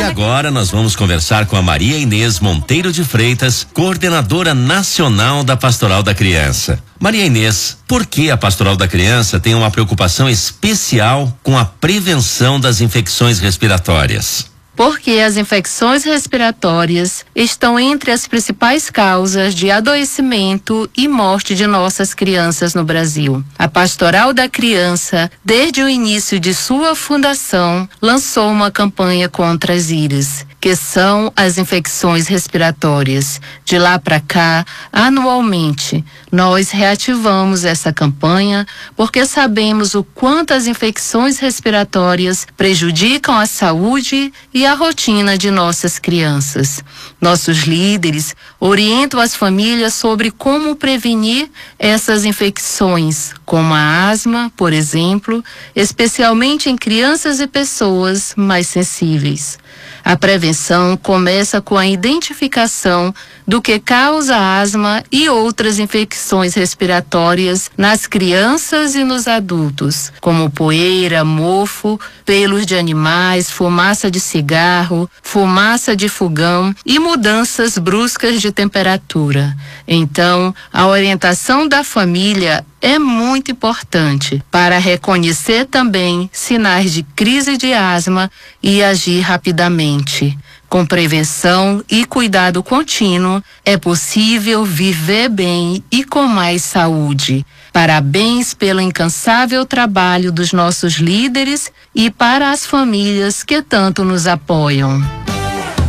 agora nós vamos conversar com a Maria Inês Monteiro de Freitas, coordenadora nacional da Pastoral da Criança. Maria Inês, por que a Pastoral da Criança tem uma preocupação especial com a prevenção das infecções respiratórias? Porque as infecções respiratórias estão entre as principais causas de adoecimento e morte de nossas crianças no Brasil. A Pastoral da Criança, desde o início de sua fundação, lançou uma campanha contra as IRAS, que são as infecções respiratórias. De lá para cá, anualmente, nós reativamos essa campanha porque sabemos o quanto as infecções respiratórias prejudicam a saúde e a rotina de nossas crianças. Nossos líderes orientam as famílias sobre como prevenir essas infecções, como a asma, por exemplo, especialmente em crianças e pessoas mais sensíveis. A prevenção começa com a identificação do que causa asma e outras infecções respiratórias nas crianças e nos adultos, como poeira, mofo, pelos de animais, fumaça de cigarro, fumaça de fogão e mudanças bruscas de temperatura. Então, a orientação da família é muito importante para reconhecer também sinais de crise de asma e agir rapidamente. Com prevenção e cuidado contínuo, é possível viver bem e com mais saúde. Parabéns pelo incansável trabalho dos nossos líderes e para as famílias que tanto nos apoiam.